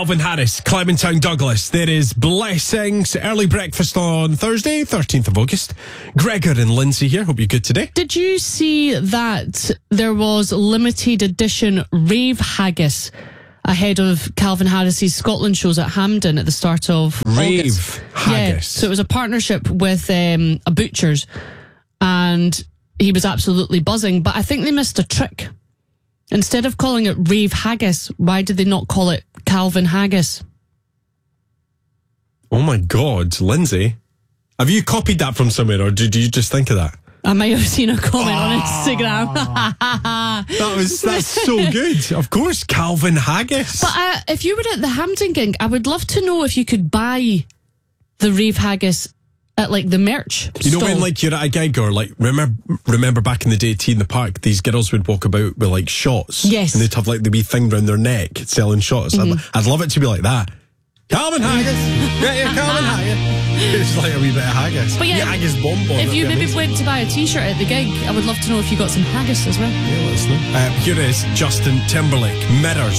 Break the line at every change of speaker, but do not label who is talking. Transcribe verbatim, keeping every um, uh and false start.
Calvin Harris, Clementine Douglas. There is Blessings. Early breakfast on Thursday, thirteenth of August. Gregor and Lindsay here. Hope you're good today.
Did you see that there was limited edition rave haggis ahead of Calvin Harris's Scotland shows at Hampden at the start of
Rave
August?
haggis.
Yeah, so it was a partnership with um, a butcher's, and he was absolutely buzzing. But I think they missed a trick. Instead of calling it rave haggis, why did they not call it Calvin Haggis?
Oh my God, Lindsay. Have you copied that from somewhere, or did you just think of that?
I might have seen a comment
oh,
on Instagram.
that was That's so good. Of course, Calvin Haggis.
But uh, if you were at the Hampden gig, I would love to know if you could buy the rave haggis at like the merch
You know
stall.
when like you're at a gig, or like remember remember back in the day, tea in the park, these girls would walk about with like shots.
Yes.
And they'd have like the wee thing round their neck selling shots.
Mm-hmm.
I'd, I'd love it to be like that. Calvin Haggis. Get your Calvin Haggis. It's like a wee bit of haggis.
But yeah,
yeah haggis bonbon.
if you
that'd be
maybe
amazing.
went to buy a t-shirt at the gig, I would love to know if you got some haggis as well.
Yeah, let us know. Uh, here is Justin Timberlake, Mirrors.